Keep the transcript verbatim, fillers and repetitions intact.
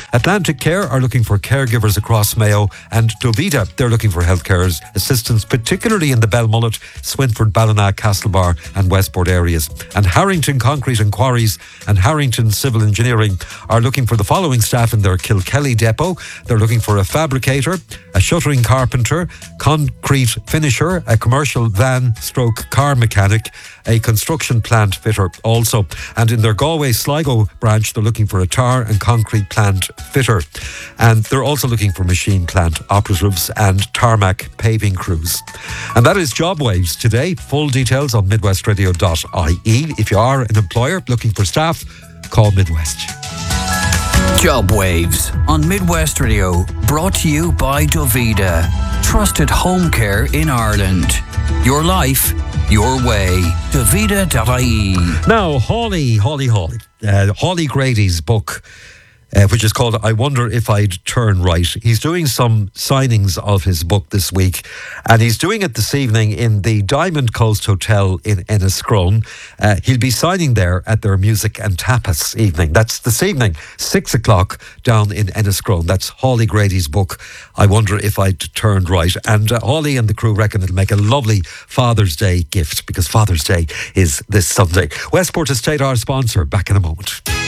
Atlantic Care are looking for caregivers across Mayo, and Dovita, they're looking for healthcare assistants, particularly in the Belmullet, Swinford, Ballina, Castlebar and Westport areas. And Harrington Concrete and Quarries and Harrington Civil Engineering are looking for the following staff in their Kilkelly depot. They're looking for a fabricator, a shuttering carpenter, concrete finisher, a commercial van stroke car mechanic, a construction plant fitter also. And in their Galway Sligo branch, they're looking for a tar and concrete plant fitter. And they're also looking for machine plant operatives and tarmac paving crews. And that is Job Waves today. Full details on midwest radio dot I E. If you are an employer looking for staff, call Midwest. Job Waves on Midwest Radio, brought to you by Dovita, trusted home care in Ireland. Your life, your way. Dovita dot I E. Now, Hawley, Hawley, Hawley, uh, Hawley Grady's book, Uh, which is called I Wonder If I'd Turn Right. He's doing some signings of his book this week, and he's doing it this evening in the Diamond Coast Hotel in Enniscrone. Uh, he'll be signing there at their Music and Tapas evening. That's this evening, six o'clock down in Enniscrone. That's Hawley Grady's book, I Wonder If I'd Turned Right. And uh, Hawley and the crew reckon it'll make a lovely Father's Day gift, because Father's Day is this Sunday. Westport Estate, our sponsor. Back in a moment.